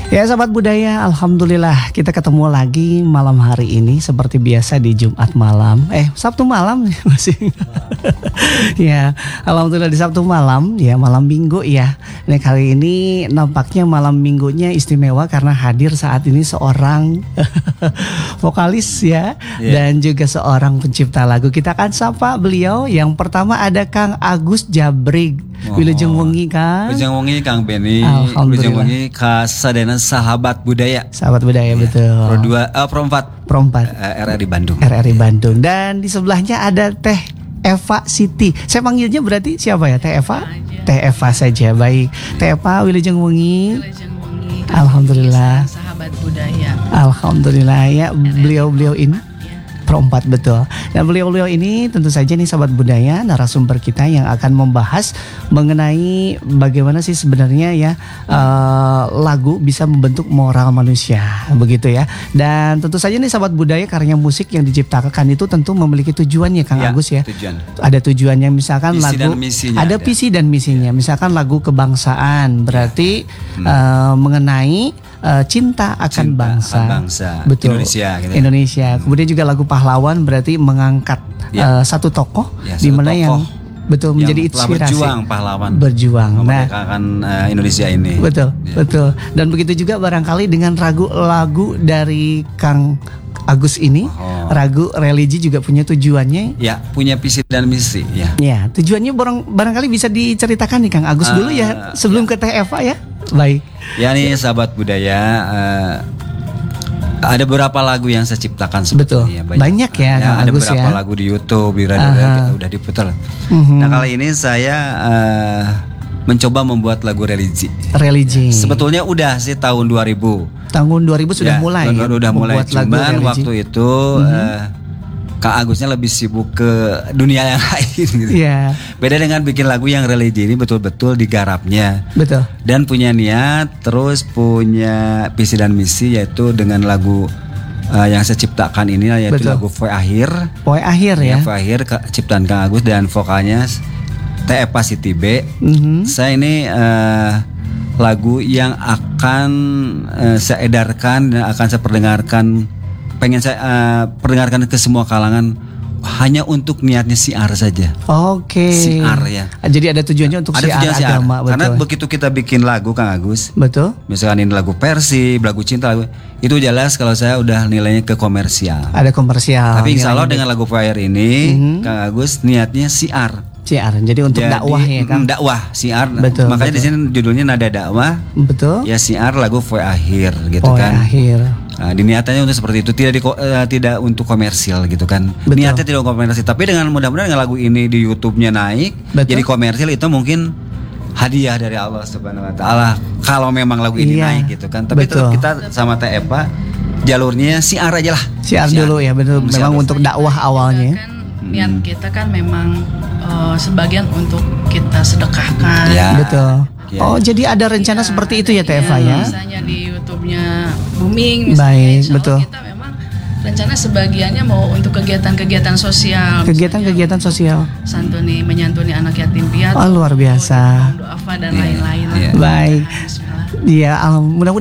Ya sahabat budaya, alhamdulillah kita ketemu lagi malam hari ini seperti biasa di Jumat malam. Sabtu malam masih. Ya, alhamdulillah di Sabtu malam, ya malam Minggu ya. Nah kali ini nampaknya malam Minggunya istimewa karena hadir saat ini seorang vokalis ya, dan juga seorang pencipta lagu. Kita akan sapa beliau. Yang pertama ada Kang Agus Jabrig. Wilujeng wengi Kang. Wilujeng wengi Kang Benny. Alhamdulillah. Wilujeng wengi kasadana sahabat budaya. Sahabat budaya ya, betul. Pro 4 RRI Bandung. RRI Bandung. Dan di sebelahnya ada Teh Eva Siti. Saya panggilnya berarti siapa ya? Teh Eva? Teh Eva saja. Baik. Teh Eva wilujeng wengi. Alhamdulillah. Sahabat budaya. Alhamdulillah ya, beliau-beliau ini Pro 4 betul. Dan beliau-beliau ini tentu saja nih sahabat budaya, narasumber kita yang akan membahas mengenai bagaimana sih sebenarnya ya lagu bisa membentuk moral manusia, begitu ya. Dan tentu saja nih sahabat budaya, karya musik yang diciptakan itu tentu memiliki tujuan ya Kang Agus ya. Tujuan. Ada tujuannya, misalkan Visi lagu dan misinya ada visi dan misinya. Misalkan lagu kebangsaan berarti mengenai cinta akan bangsa. Betul. Indonesia gitu. Indonesia. Kemudian juga lagu pahlawan berarti mengangkat satu tokoh di mana yang betul yang menjadi inspirasi. Berjuang. Memerdekakan Indonesia ini. Betul, betul. Dan begitu juga barangkali dengan lagu dari Kang Agus ini, ragu religi juga punya tujuannya. Ya, punya visi dan misi ya. Ya, tujuannya barangkali bisa diceritakan nih Kang Agus dulu ya, sebelum ke Teh Eva ya. Baik. Ya nih sahabat budaya, ada beberapa lagu yang saya ciptakan sebetulnya. Betul. Banyak ya Kang ada Agus beberapa ya. lagu di YouTube, di radio udah diputar. Nah kali ini saya mencoba membuat lagu religi. Sebetulnya udah sih tahun 2000. Tahun 2000 sudah mulai. Udah mulai. Cuman waktu itu Kak Agusnya lebih sibuk ke dunia yang lain gitu. Yeah. Beda dengan bikin lagu yang religi ini betul-betul digarapnya. Betul. Dan punya niat, terus punya visi dan misi, yaitu dengan lagu yang saya ciptakan ini yaitu lagu Voy Akhir. Voy Akhir ya. Voy Akhir ciptaan Kang Agus dan vokalnya Teh Eva Siti B. Saya ini lagu yang akan saya edarkan dan akan saya perdengarkan, pengen saya perdengarkan ke semua kalangan hanya untuk niatnya siar saja. Oke. Siar ya. Jadi ada tujuannya untuk siar agama. Betul. Karena begitu kita bikin lagu Kang Agus. Betul. Misalkan ini lagu Persib, lagu cinta, itu jelas kalau saya udah nilainya ke komersial. Ada komersial. Tapi insya Allah dengan lagu Fire ini Kang Agus niatnya siar. Jadi untuk dakwah ya Kang. Dakwah, siar. Betul, makanya di sini judulnya Nada Dakwah. Betul. Ya siar lagu Voy Akhir gitu Voy kan. Akhir. Nah, diniatannya untuk seperti itu, tidak untuk komersil gitu kan. Betul. Niatnya tidak komersil, tapi dengan mudah-mudahan dengan lagu ini di YouTube-nya naik, jadi komersil, itu mungkin hadiah dari Allah Subhanahu wa taala kalau memang lagu ini naik gitu kan. Tapi tetap kita sama Teh Eva jalurnya siar aja lah. Siar dulu ya, betul. Memang untuk dakwah awalnya. Niat kita kan memang sebagian untuk kita sedekahkan. Ya. Betul. Ya. Oh, jadi ada rencana seperti itu ya Teh Eva ya? Misalnya di YouTube-nya booming misalnya. Baik, betul. Kita memang rencana sebagiannya mau untuk kegiatan-kegiatan sosial. Kegiatan-kegiatan sosial. Menyantuni anak yatim piatu. Oh, luar biasa. Doa dan lain-lain. Baik. Iya, mudah-mudahan